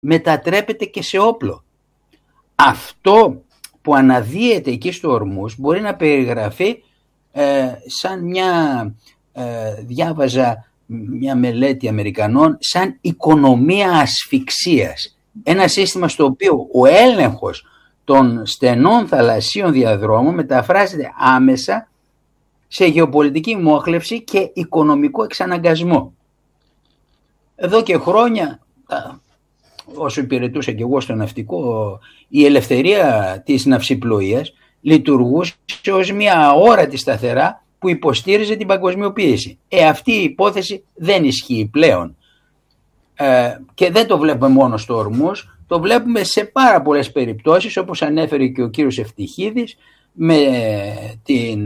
μετατρέπεται και σε όπλο. Αυτό που αναδύεται εκεί στο Ορμούζ μπορεί να περιγραφεί σαν διάβαζα μια μελέτη Αμερικανών, σαν οικονομία ασφυξίας. Ένα σύστημα στο οποίο ο έλεγχος των στενών θαλασσίων διαδρόμων μεταφράζεται άμεσα σε γεωπολιτική μόχλευση και οικονομικό εξαναγκασμό. Εδώ και χρόνια, όσο υπηρετούσα και εγώ στο ναυτικό, η ελευθερία της ναυσιπλοείας λειτουργούσε ως μια αόρατη σταθερά που υποστήριζε την παγκοσμιοποίηση. Αυτή η υπόθεση δεν ισχύει πλέον. Και δεν το βλέπουμε μόνο στο Ορμούζ, το βλέπουμε σε πάρα πολλές περιπτώσεις, όπως ανέφερε και ο κύριος Ευτυχίδης, με την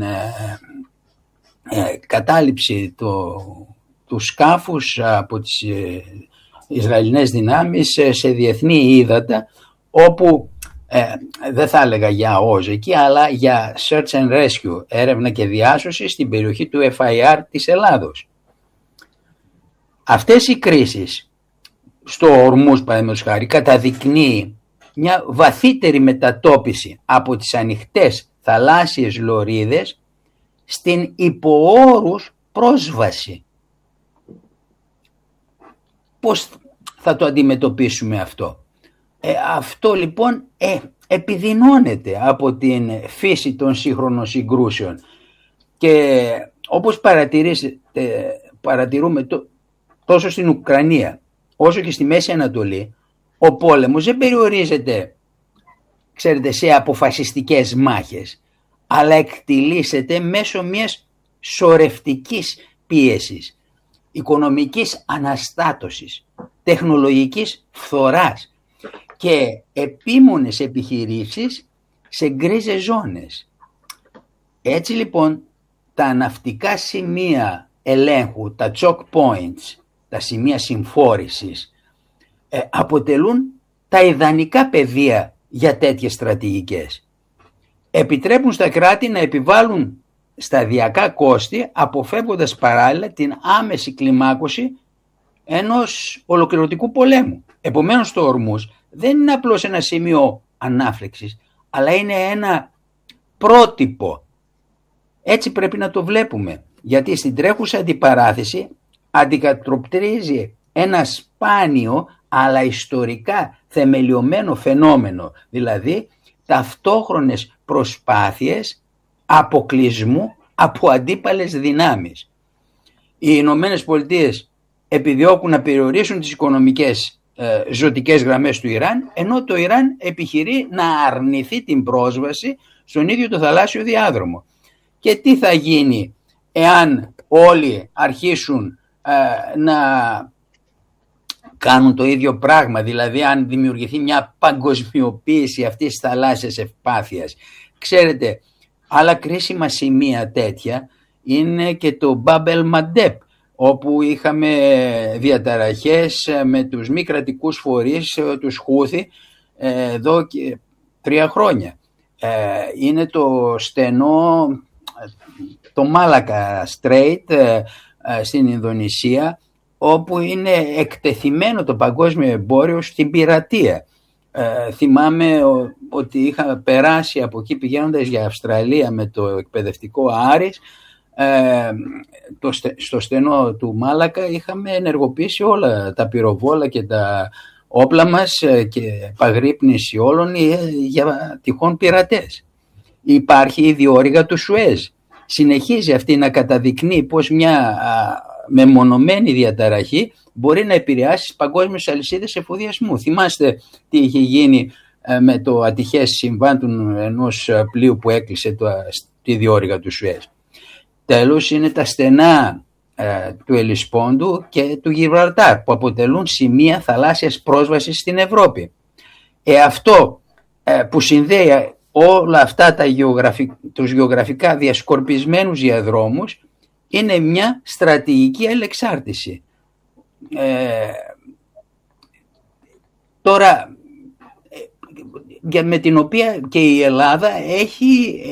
κατάληψη του σκάφους από τις Ισραηλινές δυνάμεις σε διεθνή ύδατα, όπου δεν θα έλεγα για εκεί, αλλά για search and rescue, έρευνα και διάσωση στην περιοχή του FIR της Ελλάδος. Αυτές οι κρίσεις στο Ορμούζ, παραδείγματος χάρη, καταδεικνύει μια βαθύτερη μετατόπιση από τις ανοιχτές θαλάσσιες λωρίδες στην υποόρους πρόσβαση. Πώς θα το αντιμετωπίσουμε αυτό? Αυτό λοιπόν επιδεινώνεται από την φύση των σύγχρονων συγκρούσεων και όπως παρατηρούμε τόσο στην Ουκρανία όσο και στη Μέση Ανατολή, ο πόλεμος δεν περιορίζεται, ξέρετε, σε αποφασιστικές μάχες, αλλά εκτιλήσεται μέσω μιας σωρευτικής πίεσης, οικονομικής αναστάτωσης, τεχνολογικής φθοράς και επίμονες επιχειρήσεις σε γκρίζες ζώνες. Έτσι λοιπόν τα ναυτικά σημεία ελέγχου, τα choke points, τα σημεία συμφόρησης, αποτελούν τα ιδανικά πεδία για τέτοιες στρατηγικές. Επιτρέπουν στα κράτη να επιβάλλουν σταδιακά κόστη, αποφεύγοντας παράλληλα την άμεση κλιμάκωση ενός ολοκληρωτικού πολέμου. Επομένως το Ορμούζ δεν είναι απλώς ένα σημείο ανάφλεξης, αλλά είναι ένα πρότυπο. Έτσι πρέπει να το βλέπουμε, γιατί στην τρέχουσα αντιπαράθεση αντικατοπτρίζει ένα σπάνιο αλλά ιστορικά θεμελιωμένο φαινόμενο, δηλαδή ταυτόχρονες προσπάθειες αποκλεισμού από αντίπαλες δυνάμεις. Οι Ηνωμένες Πολιτείες επιδιώκουν να περιορίσουν τις οικονομικές ζωτικές γραμμές του Ιράν, ενώ το Ιράν επιχειρεί να αρνηθεί την πρόσβαση στον ίδιο το θαλάσσιο διάδρομο. Και τι θα γίνει εάν όλοι αρχίσουν να κάνουν το ίδιο πράγμα, δηλαδή αν δημιουργηθεί μια παγκοσμιοποίηση αυτής της θαλάσσιας ευπάθειας? Ξέρετε, άλλα κρίσιμα σημεία τέτοια είναι και το Bab el-Mandeb, όπου είχαμε διαταραχές με τους μη κρατικούς φορείς, τους Χούθι, εδώ και 3 χρόνια. Είναι το στενό, το Μάλακα Strait στην Ινδονησία, όπου είναι εκτεθειμένο το παγκόσμιο εμπόριο στην πειρατεία. Θυμάμαι ότι είχα περάσει από εκεί πηγαίνοντας για Αυστραλία με το εκπαιδευτικό Άρης, στο στενό του Μάλακα είχαμε ενεργοποιήσει όλα τα πυροβόλα και τα όπλα μας και επαγρύπνηση όλων για τυχόν πειρατές. Υπάρχει η διόρυγα του Σουέζ. Συνεχίζει αυτή να καταδεικνύει πως μια μεμονωμένη διαταραχή μπορεί να επηρεάσει τις παγκόσμιες αλυσίδες εφοδιασμού. Θυμάστε τι είχε γίνει με το ατυχές συμβάν του ενός πλοίου που έκλεισε τη διόρυγα του Σουέζ. Τέλος είναι τα στενά του Ελισπόντου και του Γιβραλτάρ, που αποτελούν σημεία θαλάσσιας πρόσβασης στην Ευρώπη. Αυτό που συνδέει όλα αυτά τους γεωγραφικά διασκορπισμένους διαδρόμους είναι μια στρατηγική αλληλεξάρτηση. Τώρα, με την οποία και η Ελλάδα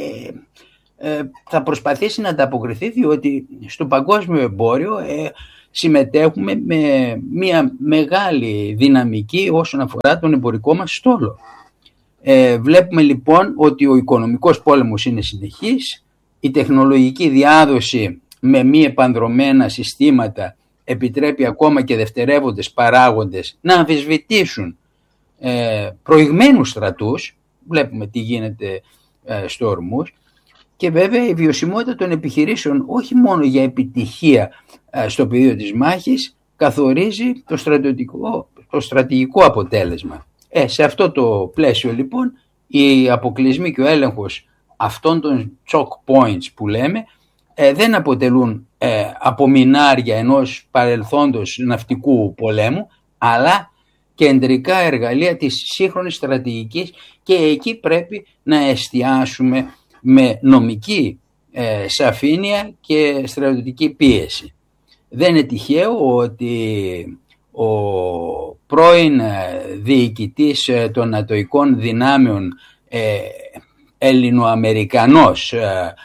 θα προσπαθήσει να ανταποκριθεί, διότι στο παγκόσμιο εμπόριο συμμετέχουμε με μια μεγάλη δυναμική όσον αφορά τον εμπορικό μας στόλο. Βλέπουμε λοιπόν ότι ο οικονομικός πόλεμος είναι συνεχής, η τεχνολογική διάδοση με μη επανδρωμένα συστήματα επιτρέπει ακόμα και δευτερεύοντες παράγοντες να αμφισβητήσουν προηγμένους στρατούς. Βλέπουμε τι γίνεται στο Ορμούζ. Και βέβαια η βιωσιμότητα των επιχειρήσεων όχι μόνο για επιτυχία στο πεδίο της μάχης καθορίζει το στρατηγικό αποτέλεσμα. Σε αυτό το πλαίσιο λοιπόν οι αποκλεισμοί και ο έλεγχος αυτών των choke points που λέμε δεν αποτελούν απομεινάρια ενός παρελθόντος ναυτικού πολέμου, αλλά κεντρικά εργαλεία της σύγχρονης στρατηγικής, και εκεί πρέπει να εστιάσουμε με νομική σαφήνεια και στρατιωτική πίεση. Δεν είναι τυχαίο ότι ο πρώην διοικητής των νατοικών δυνάμεων Έλληνο-Αμερικανός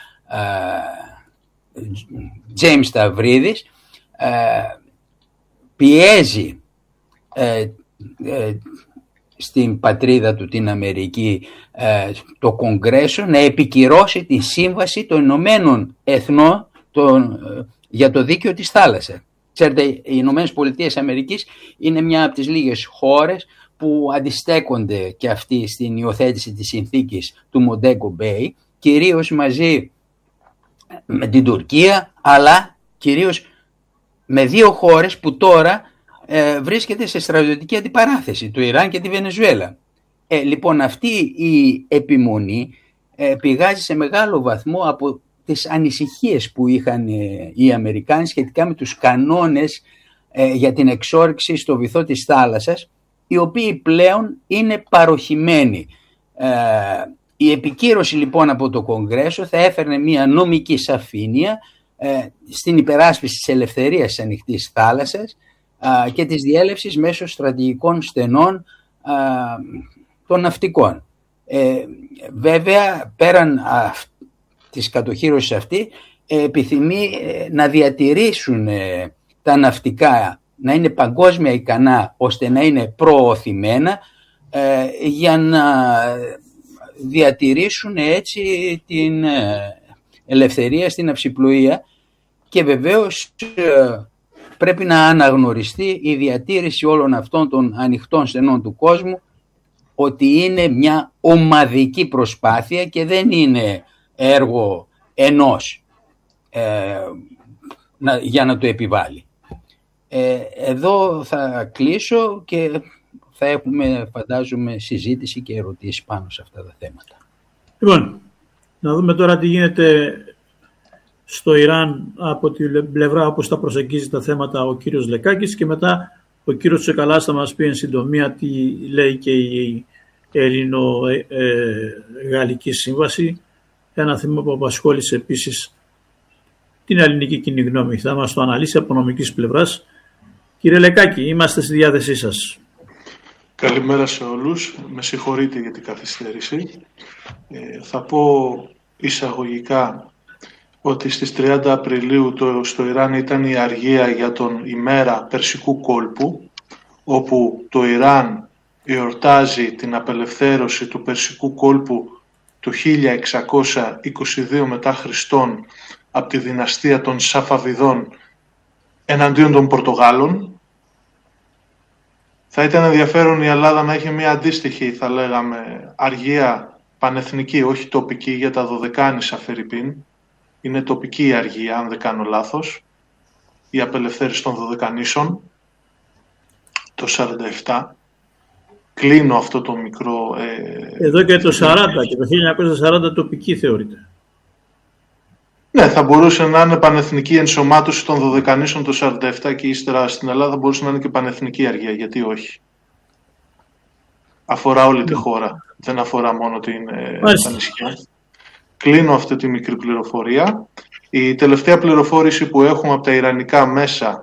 James Σταυρίδης πιέζει στην πατρίδα του την Αμερική το Κογκρέσο να επικυρώσει τη Σύμβαση των Ηνωμένων Εθνών για το δίκαιο της θάλασσας. Ξέρετε, οι Ηνωμένες Πολιτείες Αμερικής είναι μια από τις λίγες χώρες που αντιστέκονται και αυτοί στην υιοθέτηση της συνθήκης του Μοντέγκο Μπέι, κυρίως μαζί με την Τουρκία, αλλά κυρίως με δύο χώρες που τώρα βρίσκεται σε στρατιωτική αντιπαράθεση, το Ιράν και τη Βενεζουέλα. Λοιπόν, αυτή η επιμονή πηγάζει σε μεγάλο βαθμό από τις ανησυχίες που είχαν οι Αμερικάνοι σχετικά με τους κανόνες για την εξόρυξη στο βυθό της θάλασσας, οι οποίοι πλέον είναι παροχημένοι. Η επικύρωση λοιπόν από το Κογκρέσο θα έφερνε μια νομική σαφήνεια στην υπεράσπιση της ελευθερίας της ανοιχτής θάλασσας και της διέλευσης μέσω στρατηγικών στενών των ναυτικών. Βέβαια, πέραν της κατοχύρωσης αυτή, επιθυμεί να διατηρήσουν τα ναυτικά, να είναι παγκόσμια ικανά ώστε να είναι προωθημένα, για να διατηρήσουν έτσι την ελευθερία στην ναυσιπλοεία, και βεβαίως πρέπει να αναγνωριστεί η διατήρηση όλων αυτών των ανοιχτών στενών του κόσμου, ότι είναι μια ομαδική προσπάθεια και δεν είναι έργο ενός για να το επιβάλλει. Εδώ θα κλείσω και θα έχουμε, φαντάζομαι, συζήτηση και ερωτήσεις πάνω σε αυτά τα θέματα. Λοιπόν, να δούμε τώρα τι γίνεται στο Ιράν από την πλευρά όπως τα προσεγγίζει τα θέματα ο κύριος Λεκάκης, και μετά ο κύριος Τσεκαλάς θα μας πει εν συντομία τι λέει και η Ελληνο-Γαλλική Σύμβαση, ένα θέμα που απασχόλησε επίσης την ελληνική κοινή γνώμη. Θα μας το αναλύσει από νομικής πλευράς. Κύριε Λεκάκη, είμαστε στη διάθεσή σας. Καλημέρα σε όλους. Με συγχωρείτε για την καθυστέρηση. Θα πω εισαγωγικά ότι στις 30 Απριλίου στο Ιράν ήταν η αργία για τον ημέρα Περσικού κόλπου, όπου το Ιράν εορτάζει την απελευθέρωση του Περσικού κόλπου του 1622 μετά Χριστόν από τη δυναστεία των Σαφαβιδών εναντίον των Πορτογάλων. Θα ήταν ενδιαφέρον η Ελλάδα να έχει μια αντίστοιχη, θα λέγαμε, αργία πανεθνική, όχι τοπική, για τα Δωδεκάνησα Φερρυπίν. Είναι τοπική η αργία, αν δεν κάνω λάθος, η απελευθέρωση των Δωδεκανήσων, το 47. Κλείνω αυτό το μικρό... Εδώ και το 40 και το 1940 τοπική θεωρείται. Ναι, θα μπορούσε να είναι πανεθνική ενσωμάτωση των Δωδεκανήσων το 47 και ύστερα στην Ελλάδα μπορούσε να είναι και πανεθνική αργία, γιατί όχι. Αφορά όλη τη χώρα, δεν αφορά μόνο τα νησιά. Κλείνω αυτή τη μικρή πληροφορία. Η τελευταία πληροφόρηση που έχουμε από τα ιρανικά μέσα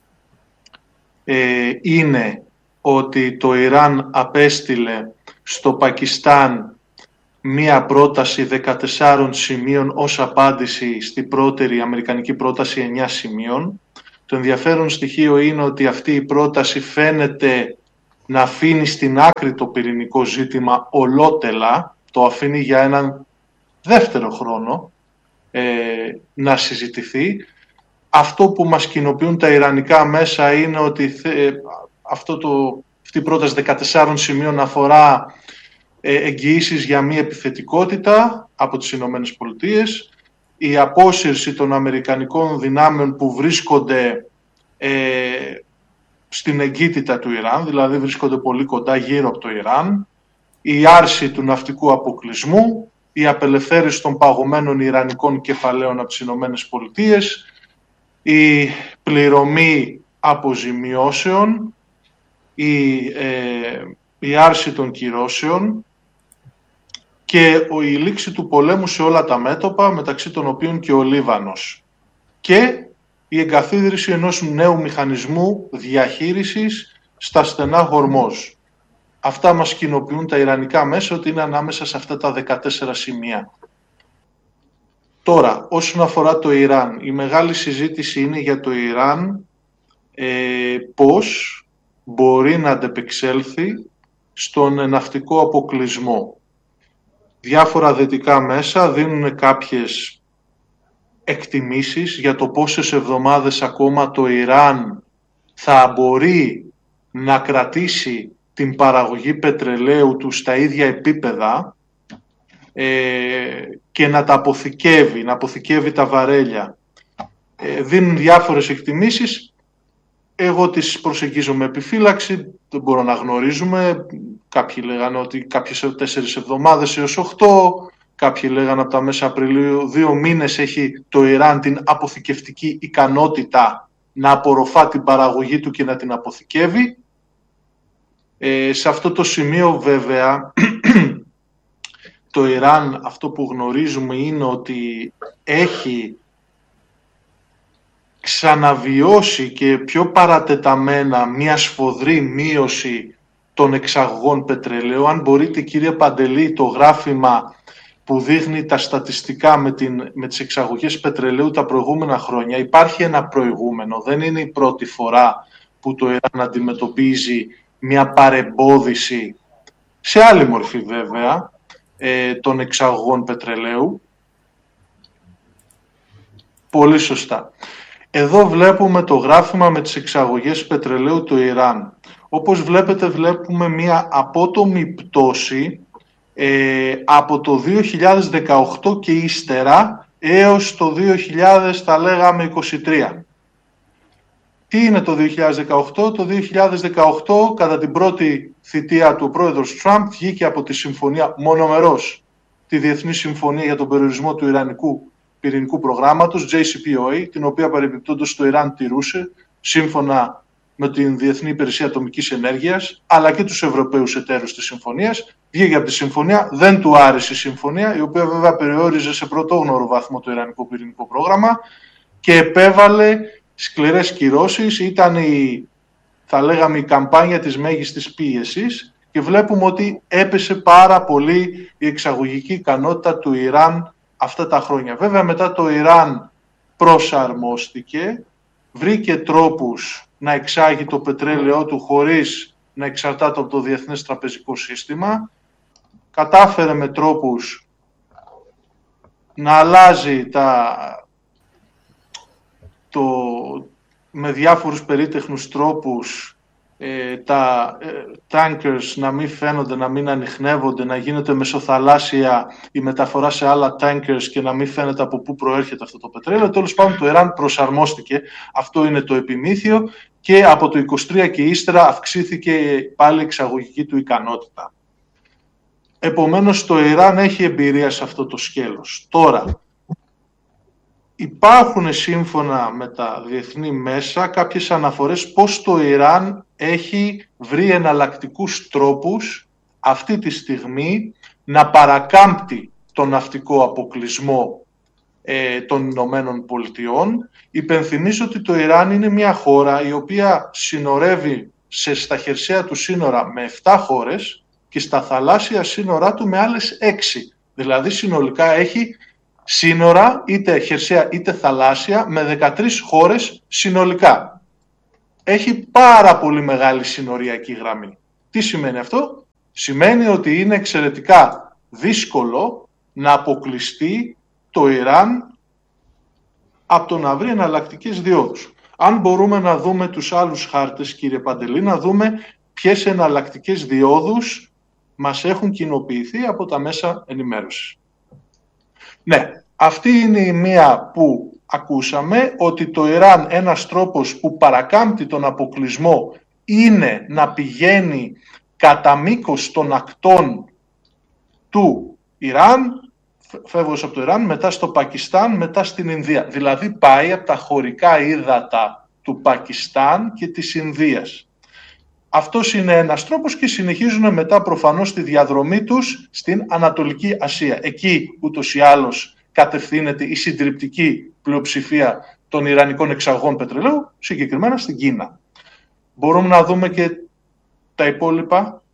είναι ότι το Ιράν απέστειλε στο Πακιστάν μία πρόταση 14 σημείων ως απάντηση στη πρώτερη αμερικανική πρόταση 9 σημείων. Το ενδιαφέρον στοιχείο είναι ότι αυτή η πρόταση φαίνεται να αφήνει στην άκρη το πυρηνικό ζήτημα ολότελα, το αφήνει για έναν δεύτερο χρόνο να συζητηθεί. Αυτό που μας κοινοποιούν τα ιρανικά μέσα είναι ότι αυτή η πρόταση 14 σημείων αφορά εγγυήσεις για μη επιθετικότητα από τις Ηνωμένες Πολιτείες, η απόσυρση των αμερικανικών δυνάμεων που βρίσκονται στην εγκύτητα του Ιράν, δηλαδή βρίσκονται πολύ κοντά γύρω από το Ιράν, η άρση του ναυτικού αποκλεισμού, η απελευθέρωση των παγωμένων ιρανικών κεφαλαίων από τις Ηνωμένες Πολιτείες, η πληρωμή αποζημιώσεων, η άρση των κυρώσεων και η λήξη του πολέμου σε όλα τα μέτωπα, μεταξύ των οποίων και ο Λίβανος, και η εγκαθίδρυση ενός νέου μηχανισμού διαχείρισης στα στενά Χορμόζ. Αυτά μας κοινοποιούν τα ιρανικά μέσα ότι είναι ανάμεσα σε αυτά τα 14 σημεία. Τώρα, όσον αφορά το Ιράν, η μεγάλη συζήτηση είναι για το Ιράν πώς μπορεί να αντεπεξέλθει στον ναυτικό αποκλεισμό. Διάφορα δυτικά μέσα δίνουν κάποιες εκτιμήσεις για το πόσες εβδομάδες ακόμα το Ιράν θα μπορεί να κρατήσει την παραγωγή πετρελαίου του στα ίδια επίπεδα και να τα αποθηκεύει, να αποθηκεύει τα βαρέλια. Δίνουν διάφορες εκτιμήσεις. Εγώ τις προσεγγίζω με επιφύλαξη, δεν μπορώ να γνωρίζουμε. Κάποιοι λέγανε ότι κάποιες 4 εβδομάδες έως 8, κάποιοι λέγανε από τα μέσα Απριλίου 2 μήνες έχει το Ιράν την αποθηκευτική ικανότητα να απορροφά την παραγωγή του και να την αποθηκεύει. Σε αυτό το σημείο βέβαια το Ιράν, αυτό που γνωρίζουμε είναι ότι έχει ξαναβιώσει και πιο παρατεταμένα μια σφοδρή μείωση των εξαγωγών πετρελαίου. Αν μπορείτε, κύριε Παντελή, το γράφημα που δείχνει τα στατιστικά με τις εξαγωγές πετρελαίου τα προηγούμενα χρόνια, υπάρχει ένα προηγούμενο. Δεν είναι η πρώτη φορά που το Ιράν αντιμετωπίζει μια παρεμπόδιση, σε άλλη μορφή βέβαια, των εξαγωγών πετρελαίου. Πολύ σωστά. Εδώ βλέπουμε το γράφημα με τις εξαγωγές πετρελαίου του Ιράν. Όπως βλέπετε, βλέπουμε μια απότομη πτώση από το 2018 και ύστερα έως το 2023. Τι είναι το 2018? Το 2018, κατά την πρώτη θητεία του ο πρόεδρος Τραμπ, βγήκε από τη συμφωνία μονομερός, τη Διεθνή Συμφωνία για τον Περιορισμό του Ιρανικού Πυρηνικού Προγράμματος, JCPOA, την οποία παρεμπιπτόντως το Ιράν τηρούσε, σύμφωνα με την Διεθνή Υπηρεσία Ατομικής Ενέργειας, αλλά και τους Ευρωπαίους εταίρους της συμφωνίας. Βγήκε από τη συμφωνία, δεν του άρεσε η συμφωνία, η οποία βέβαια περιόριζε σε πρωτόγνωρο βαθμό το Ιρανικό πυρηνικό πρόγραμμα και επέβαλε σκληρές κυρώσεις. Ήταν θα λέγαμε η καμπάνια της μέγιστης πίεσης και βλέπουμε ότι έπεσε πάρα πολύ η εξαγωγική ικανότητα του Ιράν αυτά τα χρόνια. Βέβαια μετά το Ιράν προσαρμόστηκε, βρήκε τρόπους να εξάγει το πετρέλαιό του χωρίς να εξαρτάται από το διεθνές τραπεζικό σύστημα, κατάφερε με τρόπους να αλλάζει με διάφορους περίτεχνους τρόπους τα tankers να μην φαίνονται, να μην ανιχνεύονται, να γίνεται μεσοθαλάσσια η μεταφορά σε άλλα tankers και να μην φαίνεται από πού προέρχεται αυτό το πετρέλαιο. Τέλος πάντων, το Ιράν προσαρμόστηκε, αυτό είναι το επιμήθειο, και από το 23 και ύστερα αυξήθηκε πάλι η εξαγωγική του ικανότητα. Επομένως, το Ιράν έχει εμπειρία σε αυτό το σκέλος. Τώρα, υπάρχουν σύμφωνα με τα διεθνή μέσα κάποιες αναφορές πως το Ιράν έχει βρει εναλλακτικούς τρόπους αυτή τη στιγμή να παρακάμπτει τον ναυτικό αποκλεισμό των Ηνωμένων Πολιτειών. Υπενθυμίζω ότι το Ιράν είναι μια χώρα η οποία συνορεύει στα χερσαία του σύνορα με 7 χώρες και στα θαλάσσια σύνορά του με άλλες 6. Δηλαδή συνολικά έχει σύνορα, είτε χερσαία είτε θαλάσσια, με 13 χώρες συνολικά. Έχει πάρα πολύ μεγάλη συνοριακή γραμμή. Τι σημαίνει αυτό? Σημαίνει ότι είναι εξαιρετικά δύσκολο να αποκλειστεί το Ιράν από το να βρει εναλλακτικές διόδους. Αν μπορούμε να δούμε τους άλλους χάρτες, κύριε Παντελή, να δούμε ποιες εναλλακτικές διόδους μας έχουν κοινοποιηθεί από τα μέσα ενημέρωσης. Ναι, αυτή είναι η μία που ακούσαμε, ότι το Ιράν, ένας τρόπος που παρακάμπτει τον αποκλεισμό είναι να πηγαίνει κατά μήκος των ακτών του Ιράν, φεύγοντας από το Ιράν, μετά στο Πακιστάν, μετά στην Ινδία. Δηλαδή πάει από τα χωρικά ύδατα του Πακιστάν και της Ινδίας. Αυτός είναι ένας τρόπος και συνεχίζουν μετά προφανώς τη διαδρομή τους στην Ανατολική Ασία. Εκεί ούτως ή άλλως κατευθύνεται η συντριπτική πλειοψηφία των ιρανικών εξαγών πετρελαίου, συγκεκριμένα στην Κίνα. Μπορούμε να δούμε και τα υπόλοιπα